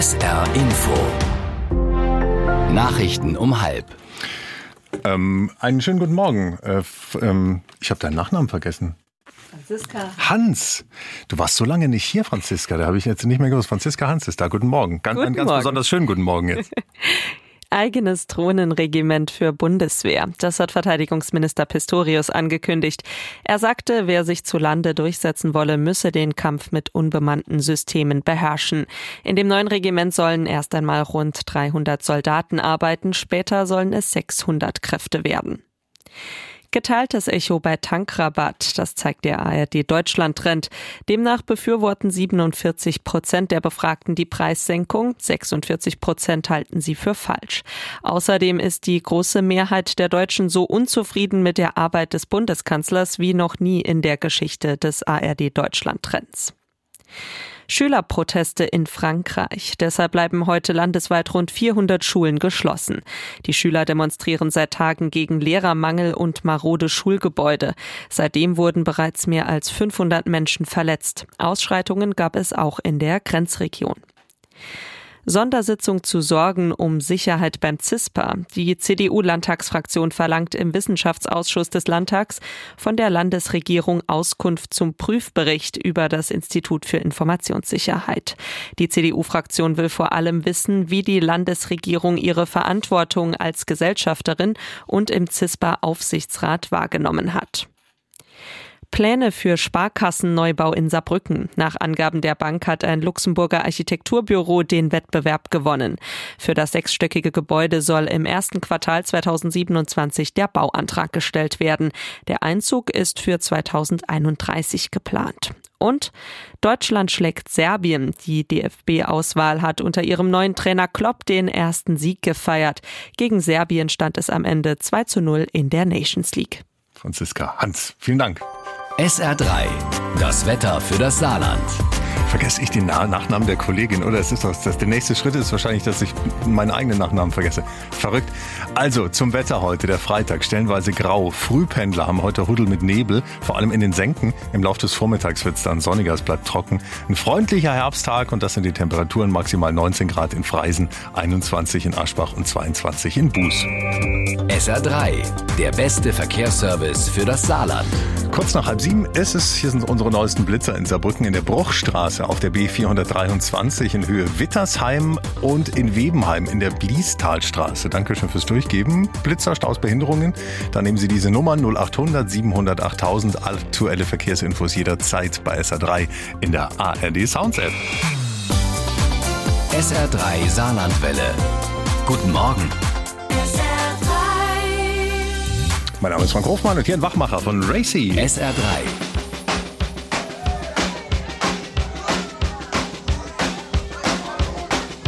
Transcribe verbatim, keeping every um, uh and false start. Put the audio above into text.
S R Info. Nachrichten um halb. Ähm, einen schönen guten Morgen. Äh, f- ähm, ich habe deinen Nachnamen vergessen. Franziska. Hans. Du warst so lange nicht hier, Franziska. Da habe ich jetzt nicht mehr gewusst. Franziska Hans ist da. Guten Morgen. Ganz, Guten einen ganz Morgen. besonders schönen guten Morgen jetzt. Eigenes Drohnenregiment für Bundeswehr. Das hat Verteidigungsminister Pistorius angekündigt. Er sagte, wer sich zu Lande durchsetzen wolle, müsse den Kampf mit unbemannten Systemen beherrschen. In dem neuen Regiment sollen erst einmal rund dreihundert Soldaten arbeiten, später sollen es sechshundert Kräfte werden. Geteiltes Echo bei Tankrabatt, das zeigt der A R D-Deutschland-Trend. Demnach befürworten siebenundvierzig Prozent der Befragten die Preissenkung, sechsundvierzig Prozent halten sie für falsch. Außerdem ist die große Mehrheit der Deutschen so unzufrieden mit der Arbeit des Bundeskanzlers wie noch nie in der Geschichte des A R D-Deutschland-Trends. Schülerproteste in Frankreich. Deshalb bleiben heute landesweit rund vierhundert Schulen geschlossen. Die Schüler demonstrieren seit Tagen gegen Lehrermangel und marode Schulgebäude. Seitdem wurden bereits mehr als fünfhundert Menschen verletzt. Ausschreitungen gab es auch in der Grenzregion. Sondersitzung zu Sorgen um Sicherheit beim CISPA. Die C D U-Landtagsfraktion verlangt im Wissenschaftsausschuss des Landtags von der Landesregierung Auskunft zum Prüfbericht über das Institut für Informationssicherheit. Die C D U-Fraktion will vor allem wissen, wie die Landesregierung ihre Verantwortung als Gesellschafterin und im CISPA-Aufsichtsrat wahrgenommen hat. Pläne für Sparkassenneubau in Saarbrücken. Nach Angaben der Bank hat ein Luxemburger Architekturbüro den Wettbewerb gewonnen. Für das sechsstöckige Gebäude soll im ersten Quartal zweitausendsiebenundzwanzig der Bauantrag gestellt werden. Der Einzug ist für zweitausendeinunddreißig geplant. Und Deutschland schlägt Serbien. Die D F B-Auswahl hat unter ihrem neuen Trainer Klopp den ersten Sieg gefeiert. Gegen Serbien stand es am Ende zwei zu null in der Nations League. Franziska Hans, vielen Dank. S R drei. Das Wetter für das Saarland. Vergesse ich den Na- Nachnamen der Kollegin, oder? Es ist doch, das, der nächste Schritt ist wahrscheinlich, dass ich meinen eigenen Nachnamen vergesse. Verrückt. Also zum Wetter heute, der Freitag, stellenweise grau. Frühpendler haben heute Huddel mit Nebel, vor allem in den Senken. Im Laufe des Vormittags wird es dann sonniger, es bleibt trocken. Ein freundlicher Herbsttag und das sind die Temperaturen, maximal neunzehn Grad in Freisen, einundzwanzig in Aschbach und zweiundzwanzig in Buß. S R drei. Der beste Verkehrsservice für das Saarland. Kurz nach halb sieben ist es, hier sind unsere neuesten Blitzer in Saarbrücken in der Bruchstraße auf der B vierhundertdreiundzwanzig in Höhe Wittersheim und in Webenheim in der Bliestalstraße. Dankeschön fürs Durchgeben. Blitzer, Staus, Behinderungen. Dann nehmen Sie diese Nummer null achthundert siebenhundert achttausend. Aktuelle Verkehrsinfos jederzeit bei S R drei in der A R D Sounds App. S R drei Saarlandwelle. Guten Morgen. Mein Name ist Frank Hofmann und hier ein Wachmacher von Racy. S R drei.